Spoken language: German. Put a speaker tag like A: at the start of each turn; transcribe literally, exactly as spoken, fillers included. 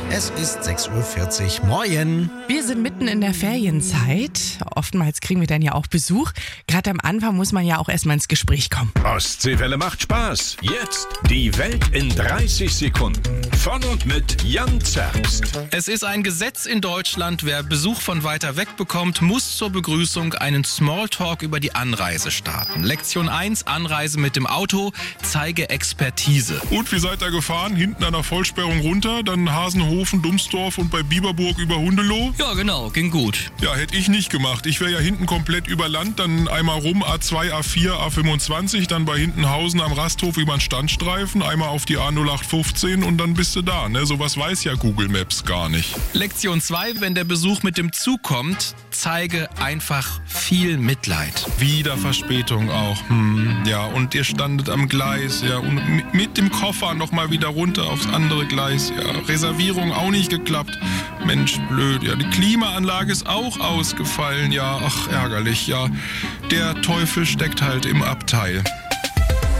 A: Es ist sechs Uhr vierzig. Moin.
B: Wir sind mitten in der Ferienzeit. Oftmals kriegen wir dann ja auch Besuch. Gerade am Anfang muss man ja auch erstmal ins Gespräch kommen.
C: Ostseewelle macht Spaß. Jetzt die Welt in dreißig Sekunden. Von und mit Jan Zerbst.
D: Es ist ein Gesetz in Deutschland, wer Besuch von weiter weg bekommt, muss zur Begrüßung einen Smalltalk über die Anreise starten. Lektion eins, Anreise mit dem Auto, zeige Expertise.
E: Und wie seid ihr gefahren? Hinten an der Vollsperrung runter, dann Hasenhofen, Dumsdorf und bei Bieberburg über Hundeloh?
D: Ja, genau, ging gut.
E: Ja, hätte ich nicht gemacht. Ich wäre ja hinten komplett über Land, dann einmal rum A zwei, A vier, A fünfundzwanzig, dann bei Hintenhausen am Rasthof über den Standstreifen, einmal auf die A null acht fünfzehn und dann bist du da. Ne? Sowas weiß ja Google Maps gar nicht.
D: Lektion zwei, wenn der Besuch mit dem Zug kommt, zeige einfach viel Mitleid.
E: Wieder Verspätung auch. Hm, ja, und ihr standet am Gleis, ja, und mit, mit dem Koffer nochmal wieder runter aufs andere Gleis, ja. Reservierung auch nicht geklappt. Mensch, blöd, ja. Die Klimaanlage ist auch ausgefallen, ja. Ach, ärgerlich, ja. Der Teufel steckt halt im Abteil.